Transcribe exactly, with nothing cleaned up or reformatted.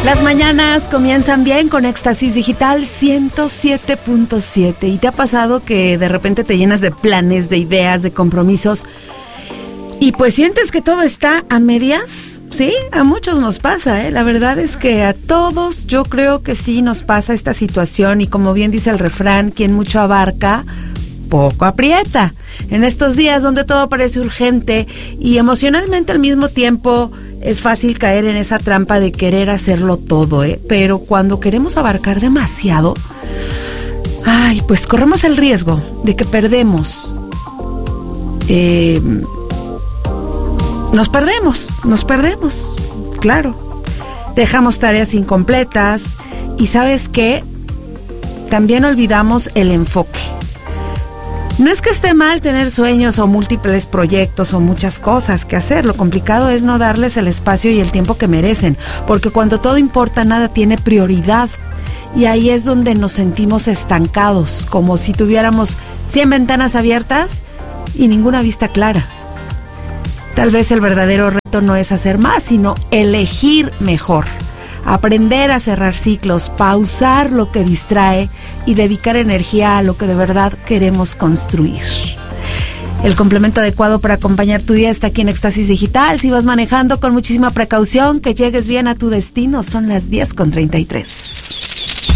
Las mañanas comienzan bien con Éxtasis Digital ciento siete punto siete. ¿Y te ha pasado que de repente te llenas de planes, de ideas, de compromisos y pues sientes que todo está a medias? Sí, a muchos nos pasa, ¿eh? La verdad es que a todos yo creo que sí nos pasa esta situación y como bien dice el refrán, quien mucho abarca, poco aprieta. En estos días donde todo parece urgente y emocionalmente al mismo tiempo es fácil caer en esa trampa de querer hacerlo todo, ¿eh? Pero cuando queremos abarcar demasiado, ay, pues corremos el riesgo de que perdemos. Eh, nos perdemos, nos perdemos, claro. Dejamos tareas incompletas y ¿sabes qué? También olvidamos el enfoque. No es que esté mal tener sueños o múltiples proyectos o muchas cosas que hacer. Lo complicado es no darles el espacio y el tiempo que merecen, porque cuando todo importa, nada tiene prioridad. Y ahí es donde nos sentimos estancados, como si tuviéramos cien ventanas abiertas y ninguna vista clara. Tal vez el verdadero reto no es hacer más, sino elegir mejor. Aprender a cerrar ciclos, pausar lo que distrae y dedicar energía a lo que de verdad queremos construir. El complemento adecuado para acompañar tu día está aquí en Éxtasis Digital. Si vas manejando, con muchísima precaución, que llegues bien a tu destino. Son las diez con treinta y tres.